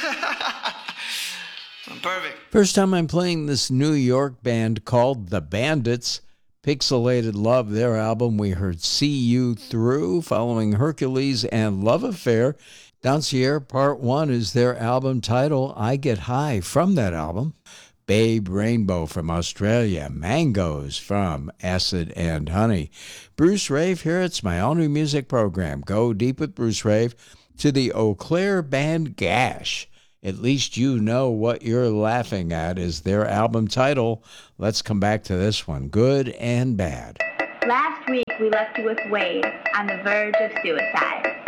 Perfect. First time I'm playing this New York band called The Bandits. Pixelated Love, their album. We heard See You Through, following Hercules and Love Affair. Dancier Part 1 is their album title, I Get High, from that album. Babe Rainbow from Australia. Mangoes from Acid and Honey. Bruce Rave, here it's my all-new music program. Go deep with Bruce Rave to the Eau Claire band Gash. At Least You Know What You're Laughing At is their album title. Let's come back to this one, Good and Bad. Last week we left you with Wade on the verge of suicide.